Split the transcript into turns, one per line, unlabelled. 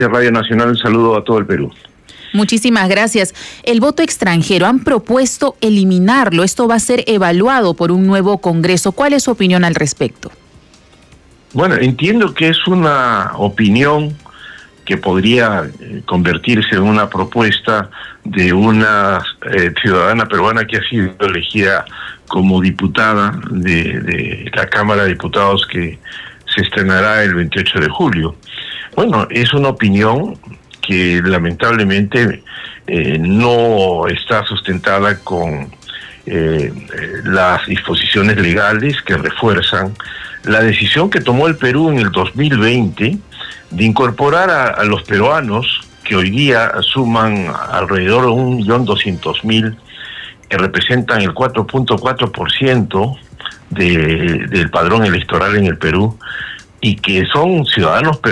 Radio Nacional, un saludo a todo el Perú.
Muchísimas gracias. El voto extranjero, han propuesto eliminarlo. Esto va a ser evaluado por un nuevo Congreso. ¿Cuál es su opinión al respecto?
Bueno, entiendo que es una opinión que podría convertirse en una propuesta de una ciudadana peruana que ha sido elegida como diputada de la Cámara de Diputados, que se estrenará el 28 de julio. Bueno, es una opinión que lamentablemente no está sustentada con las disposiciones legales que refuerzan la decisión que tomó el Perú en el 2020 de incorporar a los peruanos, que hoy día suman alrededor de 1.200.000, que representan el 4.4% del padrón electoral en el Perú, y que son ciudadanos peruanos